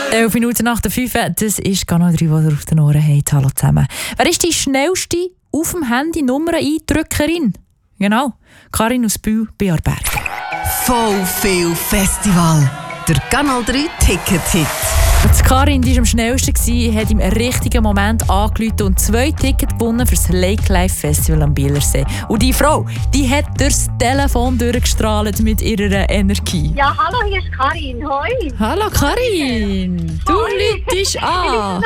11 Minuten nach der 5, das ist Kanal 3, die ihr auf den Ohren habt. Hallo zusammen. Wer ist die schnellste auf dem Handy Nummer-Eindrückerin? Genau, Karin aus Bühl bei Aarberg. Voll viel Festival. Der Kanal 3 Ticket-Hit. Die Karin war am schnellsten, hat im richtigen Moment angerufen und 2 Tickets gewonnen für das Lake Life Festival am Bielersee. Und die Frau, die hat durchs Telefon durchgestrahlt mit ihrer Energie. Ja, hallo, hier ist Karin. Hoi. Hallo Karin, du läutest an.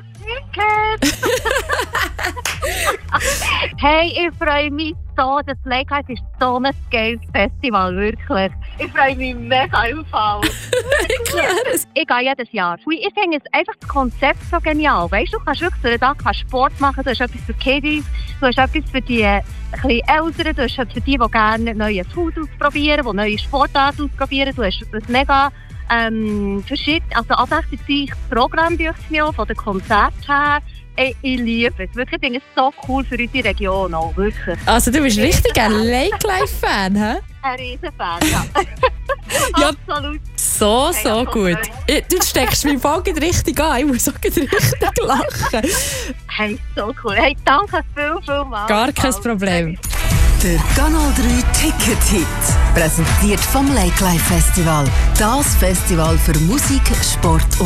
Hey, ich freue mich so. Das Lake Life ist so ein geiles Festival, wirklich. Ich freue mich mega im Fall. Ich gehe jedes Jahr. Ich finde einfach das Konzept so genial. Weißt du, kannst wirklich so einen Tag Sport machen, du hast etwas für Kiddies, du hast etwas für die etwas Älteren, du hast etwas für die gerne neue Food ausprobieren, die neue Sportarten ausprobieren. Du hast ein mega also abwechslungsreiches Programm von den Konzerten her. Ich liebe es. Wirklich, ich finde es so cool für unsere Region auch, wirklich. Also du bist richtig ein Lake Life-Fan, hä? Ein Riesenfan, ja. Ja, absolut. So gut. Du steckst mich voll richtig an. Ich muss auch richtig lachen. Hey, so cool. Hey, danke vielmals. Gar kein Problem. Der Kanal 3 Ticket-Hit. Präsentiert vom Lake Life Festival. Das Festival für Musik, Sport und